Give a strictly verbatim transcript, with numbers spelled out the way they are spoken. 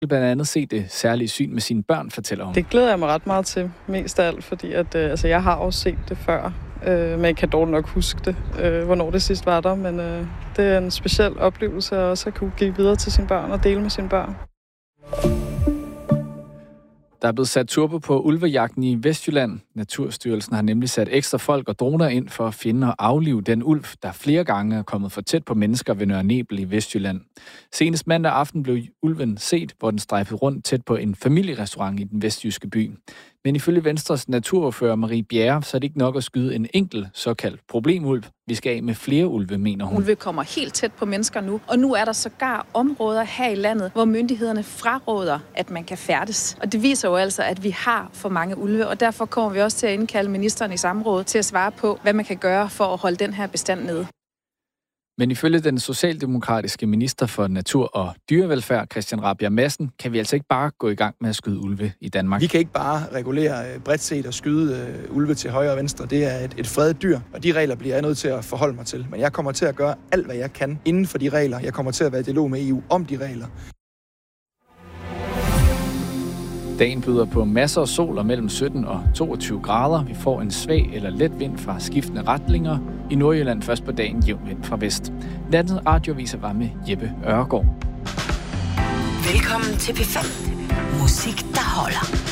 vil blandt andet se det særlige syn med sine børn, fortæller hun. Det glæder jeg mig ret meget til, mest af alt, fordi at, øh, altså, jeg har også set det før, øh, men jeg kan dårligt nok huske det, øh, hvornår det sidst var der, men øh, det er en speciel oplevelse at også at kunne give videre til sine børn og dele med sine børn. Der er blevet sat turbo på ulvejagten i Vestjylland. Naturstyrelsen har nemlig sat ekstra folk og droner ind for at finde og aflive den ulv, der flere gange er kommet for tæt på mennesker ved Nørre Nebel i Vestjylland. Senest mandag aften blev ulven set, hvor den strejfede rundt tæt på en familierestaurant i den vestjyske by. Men ifølge Venstres naturordfører Marie Bjerre, så er det ikke nok at skyde en enkelt såkaldt problemulv. Vi skal af med flere ulve, mener hun. Ulve kommer helt tæt på mennesker nu, og nu er der sågar områder her i landet, hvor myndighederne fraråder, at man kan færdes. Og det viser jo altså, at vi har for mange ulve, og derfor kommer vi også til at indkalde ministeren i samråd til at svare på, hvad man kan gøre for at holde den her bestand nede. Men ifølge den socialdemokratiske minister for natur og dyrevelfærd, Christian Rabjerg Madsen, kan vi altså ikke bare gå i gang med at skyde ulve i Danmark. Vi kan ikke bare regulere bredt set og skyde uh, ulve til højre og venstre. Det er et, et fredet dyr, og de regler bliver jeg nødt til at forholde mig til. Men jeg kommer til at gøre alt, hvad jeg kan inden for de regler. Jeg kommer til at være i dialog med E U om de regler. Dagen byder på masser af sol og mellem sytten og toogtyve grader. Vi får en svag eller let vind fra skiftende retninger. I Nordjylland først på dagen jævn vind fra vest. Nattens radioviser var med Jeppe Ørgaard. Velkommen til P fem. Musik, der holder.